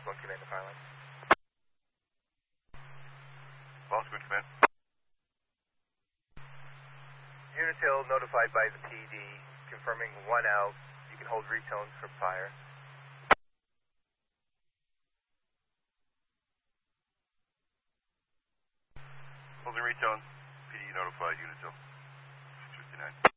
1 Command to Fireline. Lost Good Command. Unitil notified by the PD, confirming 1 out. You can hold retones for fire. Holding retone. PD notified Unitil. 659.